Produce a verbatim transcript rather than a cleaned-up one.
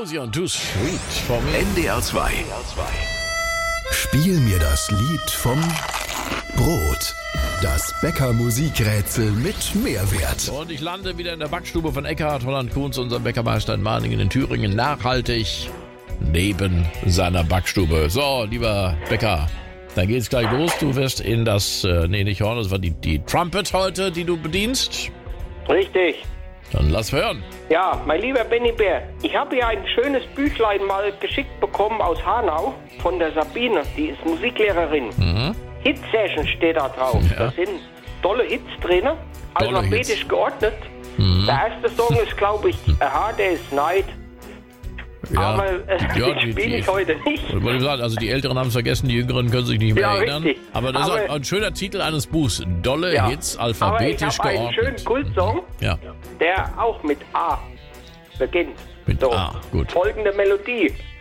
Josie und Too Sweet for Me. N D R zwei. Spiel mir das Lied vom Brot. Das Bäcker-Musikrätsel mit Mehrwert. Und ich lande wieder in der Backstube von Eckhard Holland-Kunz, unserem Bäckermeister in Mahningen in Thüringen, nachhaltig neben seiner Backstube. So, lieber Bäcker, dann geht's gleich los. Du wirst in das, äh, nee, nicht Horn, das war die, die Trumpet heute, die du bedienst. Richtig. Dann lass hören. Ja, mein lieber Benny Bär, ich habe hier ein schönes Büchlein mal geschickt bekommen aus Hanau von der Sabine, die ist Musiklehrerin. Mhm. Hit-Session steht da drauf. Ja. Da sind tolle Hits drin, Tolle alphabetisch Hits. geordnet. Mhm. Der erste Song ist, glaube ich, A Hard Day's Night. Ja, Aber äh, ja, den die- spiele ich die- heute nicht. Ich wollte sagen, also die Älteren haben es vergessen, die Jüngeren können sich nicht mehr Ja, erinnern. richtig. Aber das ist Aber- auch ein schöner Titel eines Buchs. Dolle Ja. Hits, Aber ich alphabetisch habe einen schönen geordnet. Kultsong, Ja, der auch mit A beginnt. mit A, gut. Folgende Melodie.